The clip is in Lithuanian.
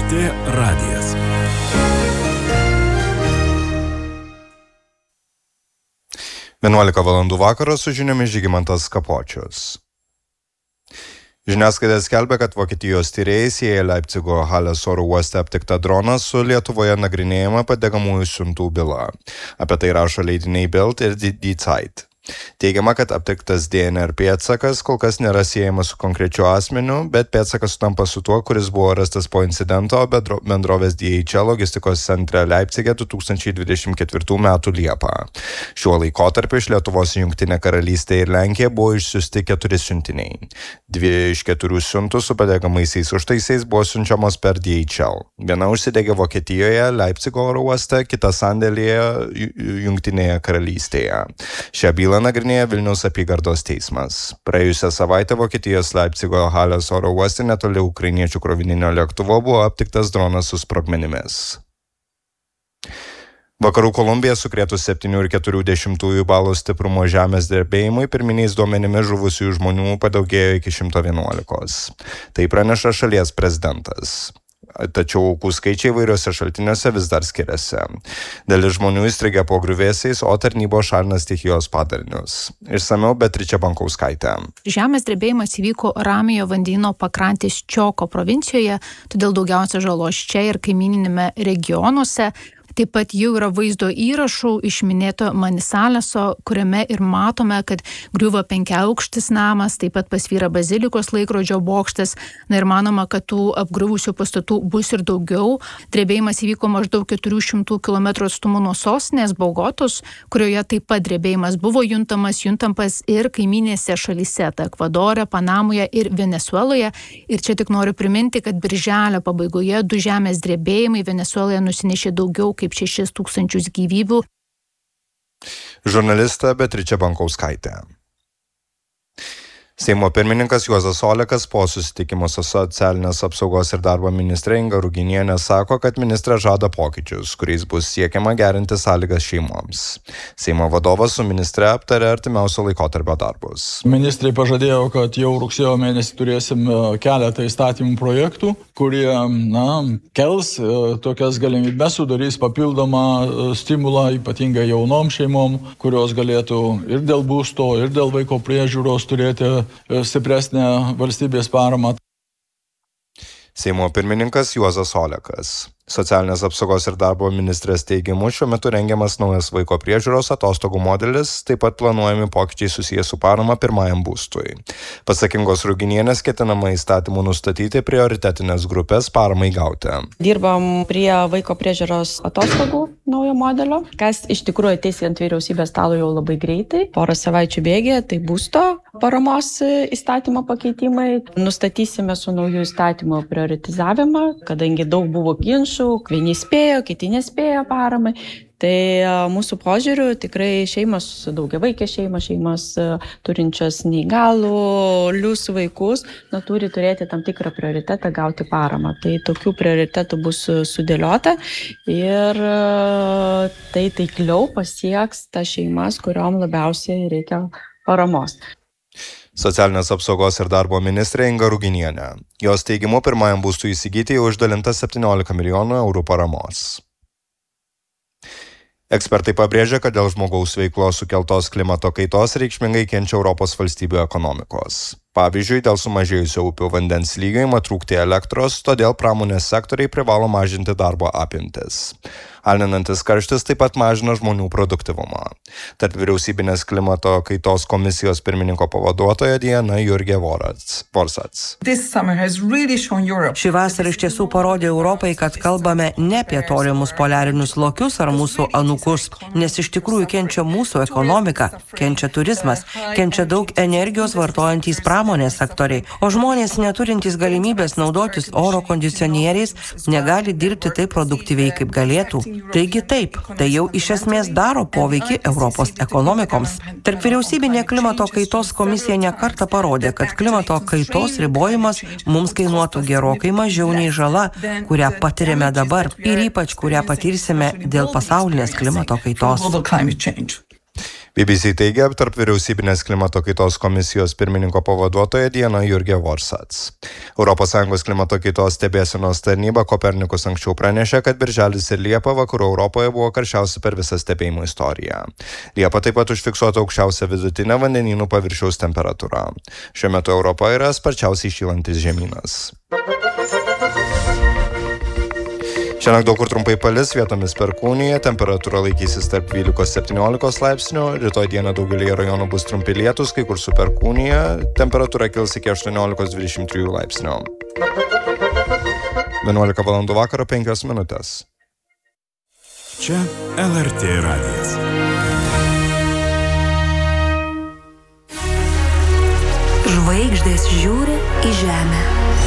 LRT radijas. Vienuolika valandų vakaro su žiniomis Žygimantas Kapočius. Žiniasklaida skelbia, kad Vokietijos tyrėjai sieja Leipcigo Halės oro uoste aptiktą droną su Lietuvoje nagrinėjama padegamųjų siuntų byla. Apie tai rašo leidiniai Bild ir Die Zeit. Teigiama, kad aptiktas DNR pėdsakas kol kas nėra siejamas su konkrečiu asmeniu, bet pėdsakas sutampa su tuo, kuris buvo rastas po incidento bendrovės DHL logistikos centre Leipcige 2024 m. Liepą. Šiuo laikotarpiu iš Lietuvos į Jungtinę karalystę ir Lenkiją buvo išsiųsti 4 siuntiniai. 2 iš 4 siuntų su padegamaisiais užtaisais buvo siunčiamos per DHL. Viena užsidegė Vokietijoje, Leipcigo oro uoste, kita sandėlyje Jungtinėje karalystėje. Šią bylą nagrinėja Vilniaus apygardos teismas. Praėjusią savaitę Vokietijos Leipcigo Halės oro uoste netoli ukrainiečių krovininio lėktuvo buvo aptiktas dronas su sprogmenimis. Vakarų Kolumbiją sukrėtus 7,4 balų stiprumo žemės drebėjimui pirminiais duomenimis žuvusiųjų žmonių padaugėjo iki 111. Tai praneša šalies prezidentas. Tačiau aukų skaičiai įvairiuose šaltiniuose vis dar skiriasi. Dalis žmonių įstrigę po griuvėsiais, o tarnybos šalina stichijos padarinius. Išsamiau Beatričė Bankauskaitė. Žemės drebėjimas įvyko Ramiojo vandenyno pakrantės Čioko provincijoje, todėl daugiausia žalos čia ir kaimininėme regionuose. Taip pat jau yra vaizdo įrašų iš minėto Manisaleso, kuriame ir matome, kad griuvo 5-aukštis namas, taip pat pasvyra bazilikos laikrodžio bokštas. Na ir manoma, kad tų apgriuvusių pastatų bus ir daugiau. Drebėjimas įvyko maždaug 400 km atstumu nuo sostinės Bogotos, kurioje taip pat drebėjimas buvo juntamas ir kaiminėse šalyse, tai Ekvadore, Panamoje ir Venesueloje. Ir čia tik noriu priminti, kad birželio pabaigoje 2 žemės drebėjimai Venesueloje nusinešė daugiau kaip 6,000 gyvybių. Žurnalistė Beatričė Bankauskaitė. Seimo pirmininkas Juozas Olekas po susitikimo su socialinės apsaugos ir darbo ministre Inga Ruginienė sako, kad ministrė žada pokyčius, kuriais bus siekiama gerinti sąlygas šeimoms. Seimo vadovas su ministre aptarė artimiausio laikotarpio darbus. Ministrai pažadėjo, kad jau rugsėjo mėnesį turėsim keletą įstatymų projektų, kurie kels tokias galimybes, sudarys papildomą stimulą, ypatingai jaunom šeimom, kurios galėtų ir dėl būsto, ir dėl vaiko priežiūros turėti stipresnę valstybės paramą. Seimo pirmininkas Juozas Olekas. Socialinės apsaugos ir darbo ministrės teigimu šiuo metu rengiamas naujas vaiko priežiūros atostogų modelis, taip pat planuojami pokyčiai susijęs su parama pirmajam būstui. Pasak Ingos Ruginienės ketinama įstatymų nustatyti prioritetinės grupės paramai gauti. Dirbam prie vaiko priežiūros atostogų naujo modelio, kas iš tikrųjų ateis ant vyriausybės stalo jau labai greitai. Porą savaičių bėgyje tai būsto paramos įstatymo pakeitimai. Nustatysime su naujų įstatymų prioritizavimą, kadangi daug buvo ginčų, vieni spėjo, kiti nespėjo paramai. Tai mūsų požiūriu tikrai šeimos, daugiavaikės šeimos turinčios neįgalius vaikus, turi turėti tam tikrą prioritetą gauti paramą. Tai tokių prioritetų bus sudėliota ir tai taikliau pasieks tas šeimas, kuriom labiausiai reikia paramos. Socialinės apsaugos ir darbo ministrė Inga Ruginienė. Jos teigimu pirmajam būstui įsigyti jau išdalinta 17 milijonų eurų paramos. Ekspertai pabrėžia, kad dėl žmogaus veiklos sukeltos klimato kaitos reikšmingai kenčia Europos valstybių ekonomikos. Pavyzdžiui, dėl sumažėjusio upių vandens lygio ima trūkti elektros, todėl pramonės sektoriai privalo mažinti darbo apimtis. Alinantis karštis taip pat mažina žmonių produktyvumą. Tarp vyriausybinės klimato kaitos komisijos pirmininko pavaduotoja Diana Jurgė Vorsats. Ši vasara iš tiesų parodė Europai, kad kalbame ne apie tolimus poliarinius lokius ar mūsų anūkus, nes iš tikrųjų kenčia mūsų ekonomika, kenčia turizmas, kenčia daug energijos vartojantys pramonės sektoriai, o žmonės neturintys galimybės naudotis oro kondicionieriais negali dirbti taip produktyviai, kaip galėtų. Taigi taip, tai jau iš esmės daro poveikį Europos ekonomikoms. Tarp vyriausybinė klimato kaitos komisija nekartą parodė, kad klimato kaitos ribojimas mums kainuotų gerokai mažiau nei žala, kurią patiriame dabar ir ypač kurią patirsime dėl pasaulinės klimato kaitos. BBC teigia tarp vyriausybinės klimato kaitos komisijos pirmininko pavaduotoja Diana Jurgė Vorsats. ES klimato kaitos stebėsenos tarnyba Kopernikus anksčiau pranešė, kad birželis ir Liepa vakarų Europoje buvo karščiausi per visą stebėjimo istoriją. Liepa taip pat užfiksuota aukščiausia vidutinė vandenynų paviršiaus temperatūra. Šiuo metu Europa yra sparčiausiai šylantis žemynas. Šiandien daug kur trumpai palis, vietomis perkūnija, temperatūra laikysis tarp 12-17 laipsnių, rytoj dieną daugelį rajonų bus trumpi lietus, kai kur su perkūnija, temperatūra kils iki 18-23 laipsnių. 11 val. Vakaro 5 minutės. Čia LRT radijas. Žvaigždės žiūri į žemę.